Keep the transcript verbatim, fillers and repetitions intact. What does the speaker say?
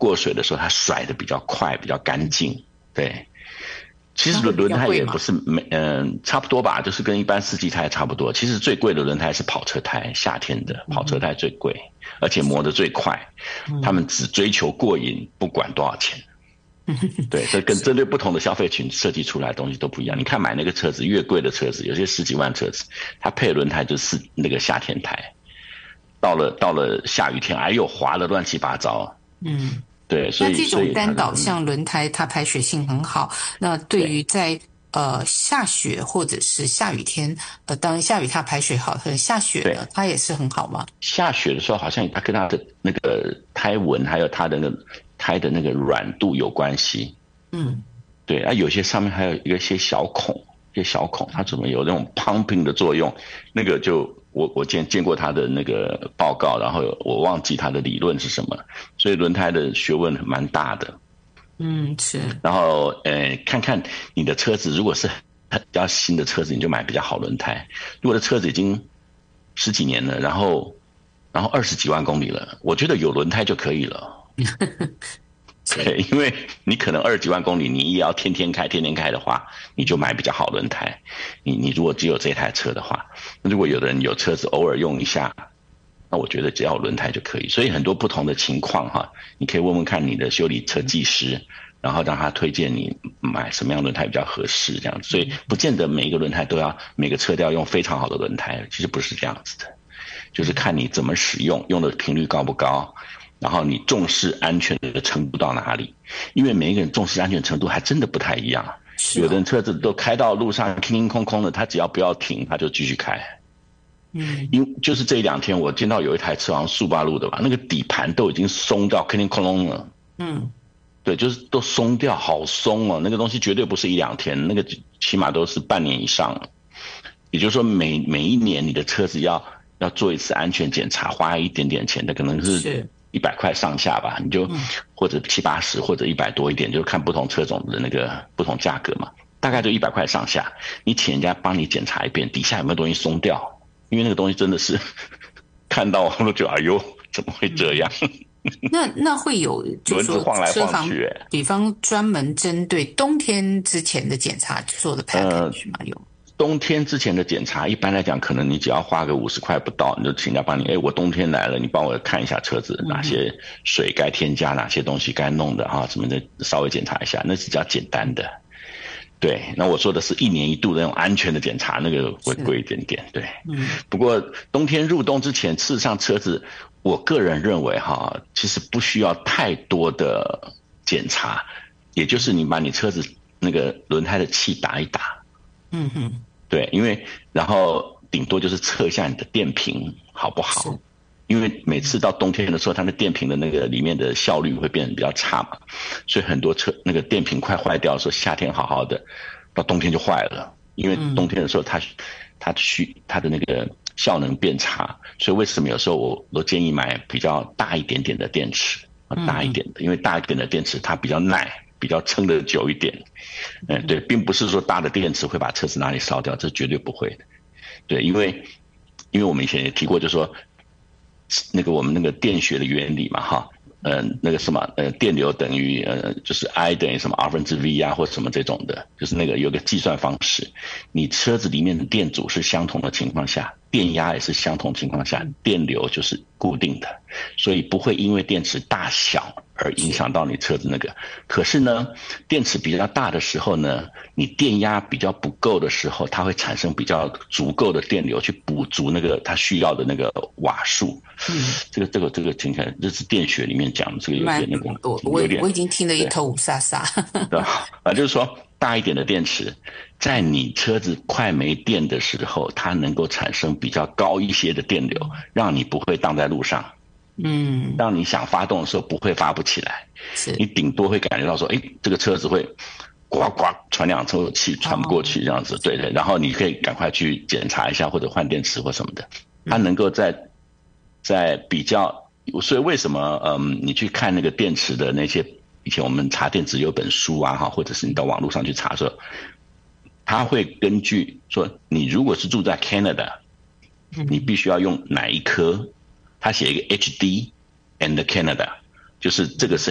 过水的时候它甩的比较快，比较干净。对，其实轮胎也不是没嗯差不多吧，就是跟一般四季胎差不多。其实最贵的轮胎是跑车胎，夏天的跑车胎最贵，嗯、而且磨得最快。嗯、他们只追求过瘾，不管多少钱。对，这跟针对不同的消费群设计出来的东西都不一样。你看买那个车子，越贵的车子，有些十几万车子，它配的轮胎就是那个夏天胎，到了到了下雨天，哎呦滑了乱七八糟。嗯。对，所以那这种单导向轮胎它排水性很好，那对于在呃下雪或者是下雨天，呃当然下雨它排水好，可是下雪呢它也是很好吗？ 下雪的时候好像它跟它的那个胎纹还有它的那个胎的那个软度有关系。嗯，对啊，有些上面还有一些小孔，一些小孔它怎么有那种 pumping 的作用，那个就。我我见见过他的那个报告，然后我忘记他的理论是什么，所以轮胎的学问蛮大的。 嗯，是。 然后呃，看看你的车子，如果是比较新的车子，你就买比较好轮胎。如果的车子已经十几年了，然后然后二十几万公里了，我觉得有轮胎就可以了。对，因为你可能二十几万公里，你也要天天开，天天开的话，你就买比较好轮胎。你你如果只有这台车的话，如果有的人有车子偶尔用一下，那我觉得只要有轮胎就可以。所以很多不同的情况哈，你可以问问看你的修理车技师，然后让他推荐你买什么样的轮胎比较合适，这样子。所以不见得每一个轮胎都要每个车都要用非常好的轮胎，其实不是这样子的，就是看你怎么使用，用的频率高不高。然后你重视安全的程度到哪里？因为每一个人重视安全程度还真的不太一样。有的人车子都开到路上空空空的，他只要不要停，他就继续开。嗯，因就是这一两天我见到有一台车好像速八路的吧，那个底盘都已经松掉，空空空了。嗯，对，就是都松掉，好松哦。那个东西绝对不是一两天，那个起码都是半年以上。也就是说每，每每一年你的车子要要做一次安全检查，花一点点钱的，可能是。是一百块上下吧，你就、嗯、或者七八十或者一百多一点，就是看不同车种的那个不同价格嘛，大概就一百块上下。你请人家帮你检查一遍，底下有没有东西松掉？因为那个东西真的是看到我都觉得哎呦，怎么会这样？ 嗯、那那会有就是说晃来晃去， 比方专门针对冬天之前的检查做的 package 吗？有。 冬天之前的检查，一般来讲，可能你只要花个五十块不到，你就请人家帮你。哎，我冬天来了，你帮我看一下车子哪些水该添加，哪些东西该弄的啊，什么的，稍微检查一下，那是比较简单的。对，那我说的是一年一度的那种安全的检查，那个会贵一点点。对，嗯。不过冬天入冬之前，事实上车子，我个人认为哈，其实不需要太多的检查，也就是你把你车子那个轮胎的气打一打。嗯哼。对，因为然后顶多就是测一下你的电瓶好不好，因为每次到冬天的时候，它的电瓶的那个里面的效率会变得比较差嘛，所以很多车那个电瓶快坏掉的时候，夏天好好的，到冬天就坏了，因为冬天的时候它它需它的那个效能变差，所以为什么有时候我都建议买比较大一点点的电池，大一点的，因为大一点的电池它比较耐。比较撑得久一点，嗯，对，并不是说大的电池会把车子哪里烧掉，这绝对不会的，对，因为因为我们以前也提过，就是说那个我们那个电学的原理嘛，哈，呃，那个什么，呃，电流等于呃，就是 I 等于什么 R 分之 V 啊，或什么这种的，就是那个有个计算方式，你车子里面的电阻是相同的情况下，电压也是相同情况下，电流就是固定的，所以不会因为电池大小而影响到你车子那个。可是呢，电池比较大的时候呢，你电压比较不够的时候，它会产生比较足够的电流去补足那个它需要的那个瓦数。嗯，这个这个这个听起来这是电学里面讲的，这个有点那个， 我我我已经听得一头雾沙沙。 对啊，就是说大一点的电池，在你车子快没电的时候，它能够产生比较高一些的电流，让你不会荡在路上。嗯，让你想发动的时候不会发不起来，你顶多会感觉到说，哎，这个车子会呱呱喘两口气，喘不过去这样子，对对，然后你可以赶快去检查一下或者换电池或什么的，它能够在在比较，所以为什么嗯，你去看那个电池的那些，以前我们查电池有本书啊哈，或者是你到网络上去查的时候，它会根据说你如果是住在 Canada， 你必须要用哪一颗。他写一个 H D and Canada， 就是这个是